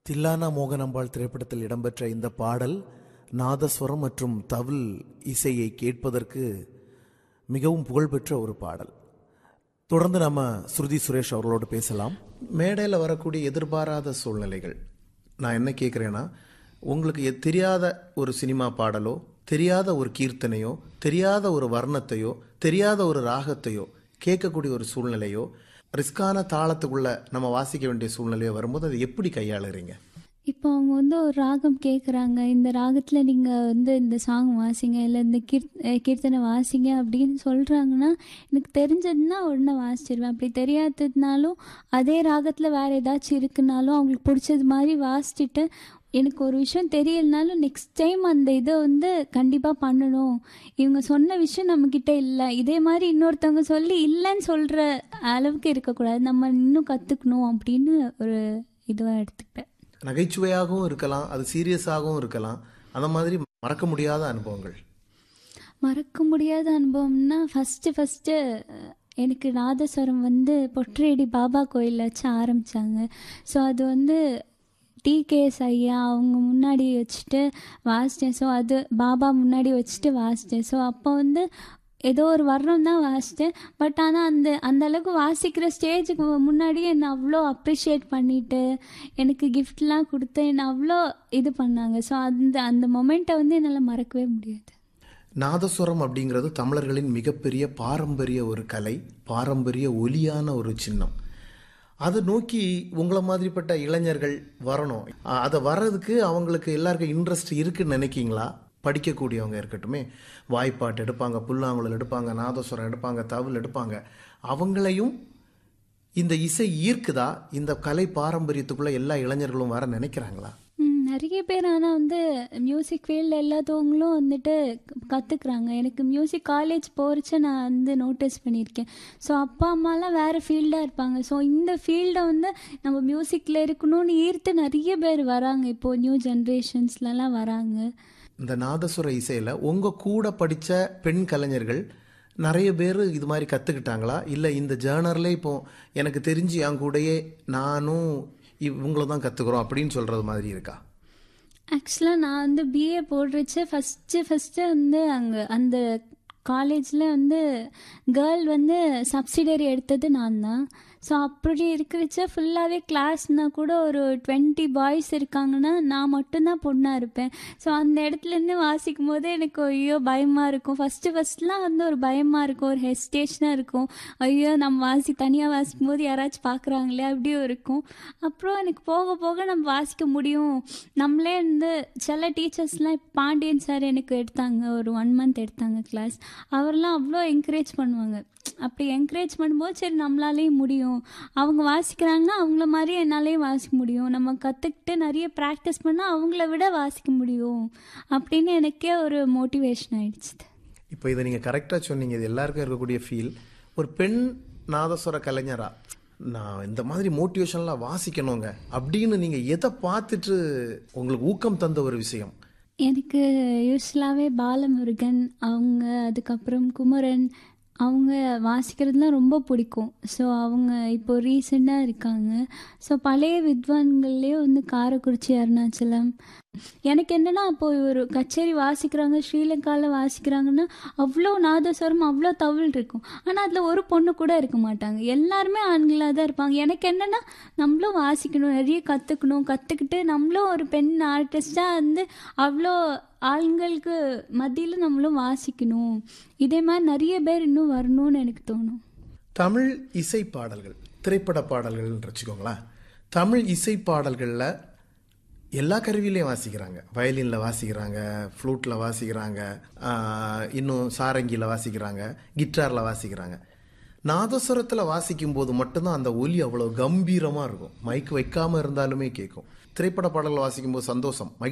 தில்லானா மோகனாம்பாள் திரைப்படத்தில் இடம்பெற்ற இந்த பாடல் நாதஸ்வரம் மற்றும் தவில் இசையை கேட்பதற்கு மிகவும் புகழ்பெற்ற ஒரு பாடல். தொடர்ந்து நம்ம ஸ்ருதி சுரேஷ் அவர்களோடு பேசலாம். மேடையில் வரக்கூடிய எதிர்பாராத சூழ்நிலைகள், நான் என்ன கேட்குறேன்னா, உங்களுக்கு தெரியாத ஒரு சினிமா பாடலோ, தெரியாத ஒரு கீர்த்தனையோ, தெரியாத ஒரு வர்ணத்தையோ, தெரியாத ஒரு ராகத்தையோ கேட்கக்கூடிய ஒரு சூழ்நிலையோ, ரிஸ்கான தாளத்துக்குள்ள நம்ம வாசிக்க வேண்டிய சூழ்நிலையோ வரும்போது அதை எப்படி கையாளுறீங்க? இப்போ அவங்க ஒரு ராகம் கேட்குறாங்க, இந்த ராகத்தில் நீங்கள் இந்த சாங் வாசிங்க, இல்லை இந்த கீர்த்தனை வாசிங்க அப்படின்னு சொல்கிறாங்கன்னா, எனக்கு தெரிஞ்சதுன்னா உடனே வாசிச்சிருவேன். அப்படி தெரியாததுனாலும் அதே ராகத்தில் வேறு ஏதாச்சும் இருக்குனாலும் அவங்களுக்கு பிடிச்சது மாதிரி வாசிச்சுட்டு, எனக்கு ஒரு விஷயம் தெரியலனாலும் நெக்ஸ்ட் டைம் அந்த இதை கண்டிப்பாக பண்ணணும். இவங்க சொன்ன விஷயம் நம்மக்கிட்ட இல்லை, இதே மாதிரி இன்னொருத்தவங்க சொல்லி இல்லைன்னு சொல்கிற அளவுக்கு இருக்கக்கூடாது, நம்ம இன்னும் கற்றுக்கணும் அப்படின்னு ஒரு இதுவாக எடுத்துக்கிட்டேன். நகைச்சுவையாகவும் இருக்கலாம், அது சீரியஸாகவும் இருக்கலாம். அந்த மாதிரி மறக்க முடியாத அனுபவங்கள்? மறக்க முடியாத அனுபவம்னா ஃபஸ்ட்டு எனக்கு நாதஸ்வரம் பொற்றையடி பாபா கோயிலில் வச்சு ஆரம்பித்தாங்க. ஸோ அது டிகேஎஸ் ஐயா அவங்க முன்னாடி வச்சுட்டு வாசித்தேன். ஸோ அது பாபா முன்னாடி வச்சுட்டு வாசித்தேன். ஸோ அப்போ ஏதோ ஒரு வர்ணம் தான் வாசித்தேன். பட் ஆனால் அந்த அளவுக்கு வாசிக்கிற ஸ்டேஜுக்கு முன்னாடியே என்னை அவ்வளோ அப்ரிஷியேட் பண்ணிவிட்டு எனக்கு கிஃப்ட்லாம் கொடுத்து என்னை அவ்வளோ இது பண்ணாங்க. ஸோ அந்த மொமெண்ட்டை என்னால் மறக்கவே முடியாது. நாதஸ்வரம் அப்படிங்கிறது தமிழர்களின் மிகப்பெரிய பாரம்பரிய ஒரு கலை, பாரம்பரிய ஒலியான ஒரு சின்னம். அதை நோக்கி உங்களை மாதிரிப்பட்ட இளைஞர்கள் வரணும். அதை வர்றதுக்கு அவங்களுக்கு எல்லாருக்கும் இன்ட்ரெஸ்ட் இருக்குன்னு நினைக்கிங்களா? படிக்கக்கூடியவங்க இருக்கட்டுமே, வாய்ப்பாட்டு எடுப்பாங்க, புல்லாங்குழல் எடுப்பாங்க, நாதஸ்வரம் எடுப்பாங்க, தவில் எடுப்பாங்க. அவங்களையும் இந்த இசை ஈர்க்குதா? இந்த கலை பாரம்பரியத்துக்குள்ளே எல்லா இளைஞர்களும் வர நினைக்கிறாங்களா? நிறைய பேர் ஆனால் மியூசிக் ஃபீல்டில் எல்லாத்தவங்களும் கற்றுக்குறாங்க. எனக்கு மியூசிக் காலேஜ் போகிறச்ச நான் நோட்டீஸ் பண்ணியிருக்கேன். ஸோ அப்பா அம்மாலாம் வேறு ஃபீல்டாக இருப்பாங்க. ஸோ இந்த ஃபீல்டை நம்ம மியூசிக்கில் இருக்கணும்னு ஈர்த்து நிறைய பேர் வராங்க. இப்போது நியூ ஜென்ரேஷன்ஸ்லலாம் வராங்க. இந்த நாதஸ்வர இசையில் உங்கள் கூட படித்த பெண் கலைஞர்கள் நிறைய பேர் இது மாதிரி கற்றுக்கிட்டாங்களா? இல்லை இந்த ஜேர்னரில் இப்போ எனக்கு தெரிஞ்சு என் கூடயே நானும் இவங்கள தான் கற்றுக்குறோம் அப்படின்னு சொல்கிறது மாதிரி இருக்கா? ஆக்சுவலாக நான் பிஏ போடுறச்ச ஃபஸ்ட்டு அங்கே அந்த காலேஜில் கேர்ள் சப்சிடரி எடுத்தது நான் தான். ஸோ அப்படி இருக்கிறச்ச ஃபுல்லாகவே கிளாஸ்னால் கூட ஒரு 20 பாய்ஸ் இருக்காங்கன்னா நான் மட்டும்தான் பொண்ணாக இருப்பேன். ஸோ அந்த இடத்துலேருந்து வாசிக்கும் போது எனக்கு ஐயோ பயமாக இருக்கும். ஃபஸ்ட்லாம் ஒரு பயமாக இருக்கும், ஒரு ஹெசிடேஷனாக இருக்கும். ஐயோ நம்ம தனியாக வாசிக்கும் போது யாராச்சும் பார்க்குறாங்களே அப்படியும் இருக்கும். அப்புறம் எனக்கு போக போக நம்ம வாசிக்க முடியும் நம்மளே. சில டீச்சர்ஸ்லாம் இப்போ பாண்டியன் சார் எனக்கு எடுத்தாங்க, ஒரு 1 மந்த் எடுத்தாங்க கிளாஸ். அவர்லாம் அவ்வளோ என்கரேஜ் பண்ணுவாங்க. அப்படி என்கரேஜ் பண்ணும்போது சரி நம்மளாலேயும் முடியும், அவங்க வாசிக்கிறாங்கன்னா அவங்கள மாதிரி என்னாலேயும் வாசிக்க முடியும், நம்ம கற்றுக்கிட்டு நிறைய ப்ராக்டிஸ் பண்ணால் அவங்கள விட வாசிக்க முடியும் அப்படின்னு எனக்கே ஒரு மோட்டிவேஷன் ஆயிடுச்சு. இப்போ இதை நீங்கள் கரெக்டாக சொன்னீங்க. இது எல்லாருக்கும் இருக்கக்கூடிய ஃபீல். ஒரு பெண் நாதஸ்வர கலைஞரா நான் இந்த மாதிரி மோட்டிவேஷன்லாம் வாசிக்கணுங்க அப்படின்னு நீங்கள் எதை பார்த்துட்டு உங்களுக்கு ஊக்கம் தந்த ஒரு விஷயம்? எனக்கு யூஸ்வலாகவே பாலமுருகன் அவங்க, அதுக்கப்புறம் குமரன், அவங்க வாசிக்கிறதுலாம் ரொம்ப பிடிக்கும். ஸோ அவங்க இப்போ ரீசெண்டாக இருக்காங்க. ஸோ பழைய வித்வான்கள்லேயே காரக்குறிச்சி அருணாச்சலம். எனக்கு என்னென்னா அப்போது ஒரு கச்சேரி வாசிக்கிறாங்க, ஸ்ரீலங்காவில் வாசிக்கிறாங்கன்னா அவ்வளோ நாதஸ்வரம் அவ்வளோ தவில் இருக்கும். ஆனால் அதில் ஒரு பொண்ணு கூட இருக்க மாட்டாங்க, எல்லாருமே ஆண்களாக தான் இருப்பாங்க. எனக்கு என்னென்னா நம்மளும் வாசிக்கணும், நிறைய கற்றுக்கிட்டு நம்மளும் ஒரு பெண் ஆர்டிஸ்டாக அவ்வளோ ஆண்களுக்கு மத்தியில் நம்மளும் வாசிக்கணும். இதே மாதிரி நிறைய பேர் இன்னும் வரணும்னு எனக்கு தோணும். தமிழ் இசை பாடல்கள், திரைப்பட பாடல்கள்னு வச்சுக்கோங்களேன். தமிழ் இசை பாடல்களில் எல்லா கருவிலையும் வாசிக்கிறாங்க. வயலினில் வாசிக்கிறாங்க, ஃப்ளூட்டில் வாசிக்கிறாங்க, இன்னும் சாரங்கியில் வாசிக்கிறாங்க, கிட்டாரில் வாசிக்கிறாங்க. நாதஸ்வரத்தில் வாசிக்கும் போது மட்டும்தான் அந்த ஒலி அவ்வளோ கம்பீரமாக இருக்கும். மைக் வைக்காமல் இருந்தாலுமே கேட்கும். திரைப்பட பாடல்கள் வாசிக்கும் போது சந்தோஷம்,